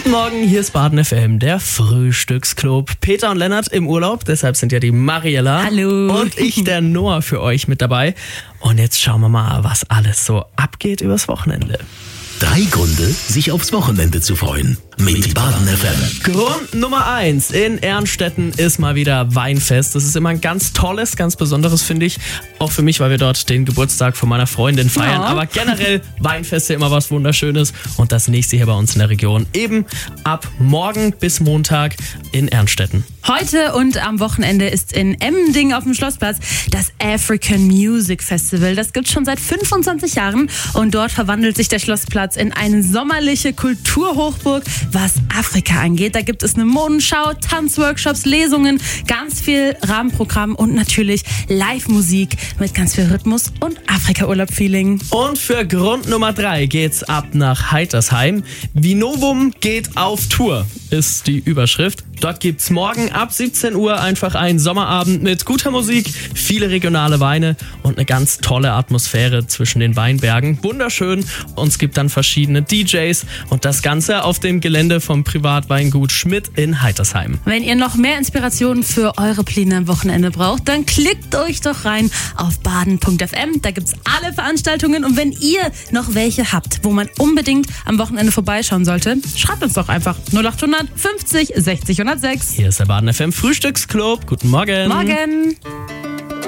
Guten Morgen, hier ist Baden FM, der Frühstücksclub. Peter und Lennart im Urlaub, deshalb sind ja die Mariella Hallo. und ich, der Noah, für euch mit dabei. Und jetzt schauen wir mal, was alles so abgeht übers Wochenende. 3 Gründe, sich aufs Wochenende zu freuen. Mit Baden FM. Grund Nummer 1. In Ehrenstetten ist mal wieder Weinfest. Das ist immer ein ganz tolles, ganz besonderes, finde ich. Auch für mich, weil wir dort den Geburtstag von meiner Freundin feiern. Ja. Aber generell Weinfeste immer was Wunderschönes. Und das nächste hier bei uns in der Region. Eben ab morgen bis Montag in Ehrenstetten. Heute und am Wochenende ist in Emmendingen auf dem Schlossplatz das African Music Festival. Das gibt's schon seit 25 Jahren und dort verwandelt sich der Schlossplatz in eine sommerliche Kulturhochburg, was Afrika angeht. Da gibt es eine Modenschau, Tanzworkshops, Lesungen, ganz viel Rahmenprogramm und natürlich Live-Musik mit ganz viel Rhythmus und Afrika-Urlaub-Feeling. Und für Grund Nummer 3 geht's ab nach Heitersheim. Vinovum geht auf Tour, ist die Überschrift. Dort gibt's morgen ab 17 Uhr einfach einen Sommerabend mit guter Musik, viele regionale Weine und eine ganz tolle Atmosphäre zwischen den Weinbergen. Wunderschön. Und es gibt dann verschiedene DJs und das Ganze auf dem Gelände vom Privatweingut Schmidt in Heitersheim. Wenn ihr noch mehr Inspirationen für eure Pläne am Wochenende braucht, dann klickt euch doch rein auf baden.fm. Da gibt's alle Veranstaltungen und wenn ihr noch welche habt, wo man unbedingt am Wochenende vorbeischauen sollte, schreibt uns doch einfach 0800 50 60 106. Hier ist der Baden FM Frühstücksclub. Guten Morgen. Morgen.